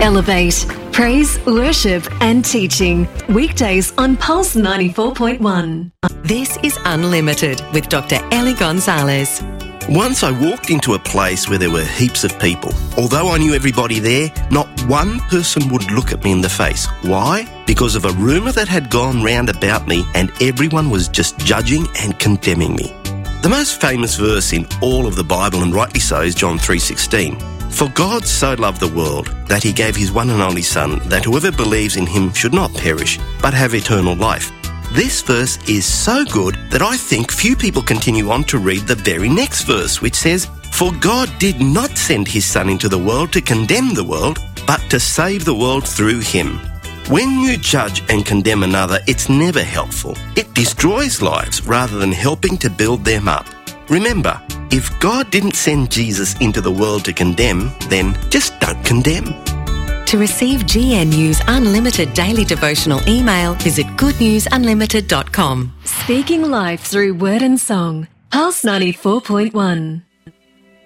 Elevate. Praise, worship and teaching. Weekdays on Pulse 94.1. This is Unlimited with Dr. Ellie Gonzalez. Once I walked into a place where there were heaps of people. Although I knew everybody there, not one person would look at me in the face. Why? Because of a rumour that had gone round about me, and everyone was just judging and condemning me. The most famous verse in all of the Bible, and rightly so, is John 3:16. For God so loved the world that he gave his one and only Son, that whoever believes in him should not perish, but have eternal life. This verse is so good that I think few people continue on to read the very next verse, which says, For God did not send his Son into the world to condemn the world, but to save the world through him. When you judge and condemn another, it's never helpful. It destroys lives rather than helping to build them up. Remember, if God didn't send Jesus into the world to condemn, then just don't condemn. To receive GNU's Unlimited Daily Devotional email, visit goodnewsunlimited.com. Speaking life through word and song. Pulse 94.1.